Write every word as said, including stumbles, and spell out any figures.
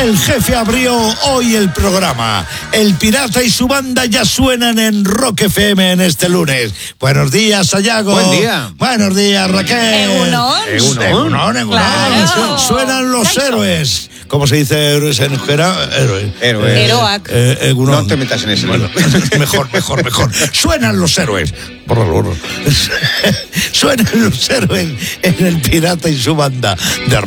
el jefe abrió hoy el programa. El Pirata y su banda ya suenan en Rock F M en este lunes. Buenos días, Sayago. Buen día. Buenos días, Raquel. Egunon. Egunon, Egunon, Egunon. Claro. Suenan los héroes. ¿Cómo se dice héroes en euskera? Héroe. Héroe. Eroac. Eh, Egunon. No te metas en ese Bueno, mejor, mejor, mejor. Suenan los héroes. Bórralo, bórralo. Suenan los héroes en el Pirata y su banda de